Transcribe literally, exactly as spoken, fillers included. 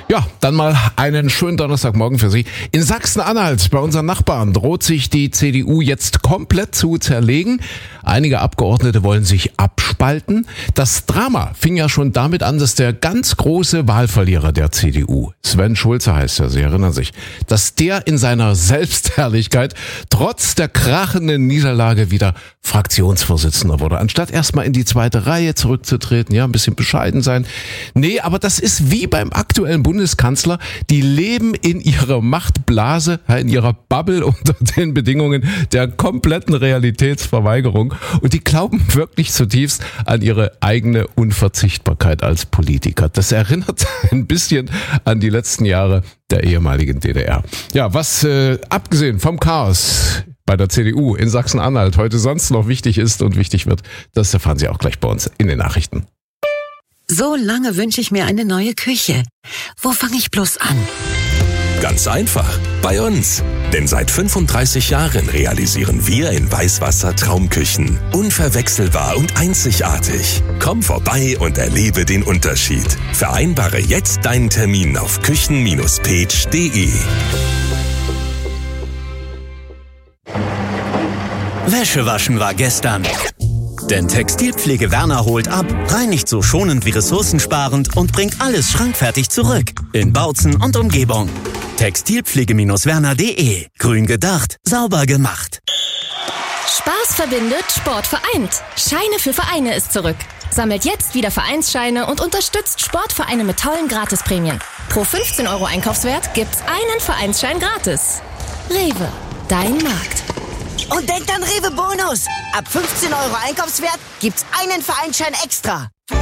Ja, dann mal einen schönen Donnerstagmorgen für Sie. In Sachsen-Anhalt, bei unseren Nachbarn, droht sich die C D U jetzt komplett zu zerlegen. Einige Abgeordnete wollen sich abspalten. Das Drama fing ja schon damit an, dass der ganz große Wahlverlierer der C D U, Sven Schulze heißt er, Sie erinnern sich, dass der in seiner Selbstherrlichkeit trotz der krachenden Niederlage wieder Fraktionsvorsitzender wurde. Anstatt erstmal in die zweite Reihe zurückzutreten, ja, ein bisschen bescheiden sein. Nee, aber das ist wie beim aktuellen Bundeskanzler. Die leben in ihrer Machtblase, in ihrer Bubble unter den Bedingungen der kompletten Realitätsverweigerung. Und die glauben wirklich zutiefst an ihre eigene Unverzichtbarkeit als Politiker. Das erinnert ein bisschen an die letzten Jahre der ehemaligen D D R. Ja, was äh, abgesehen vom Chaos bei der C D U in Sachsen-Anhalt heute sonst noch wichtig ist und wichtig wird, das erfahren Sie auch gleich bei uns in den Nachrichten. So lange wünsche ich mir eine neue Küche. Wo fange ich bloß an? Ganz einfach, bei uns. Denn seit fünfunddreißig Jahren realisieren wir in Weißwasser Traumküchen. Unverwechselbar und einzigartig. Komm vorbei und erlebe den Unterschied. Vereinbare jetzt deinen Termin auf küchen Bindestrich page punkt de. Wäsche waschen war gestern. Denn Textilpflege Werner holt ab, reinigt so schonend wie ressourcensparend und bringt alles schrankfertig zurück. In Bautzen und Umgebung. Textilpflege Werner punkt de. Grün gedacht, sauber gemacht. Spaß verbindet, Sport vereint. Scheine für Vereine ist zurück. Sammelt jetzt wieder Vereinsscheine und unterstützt Sportvereine mit tollen Gratisprämien. Pro fünfzehn Euro Einkaufswert gibt's einen Vereinsschein gratis. Rewe, dein Markt. Und denkt an Rewe Bonus. Ab fünfzehn Euro Einkaufswert gibt's einen Vereinsschein extra.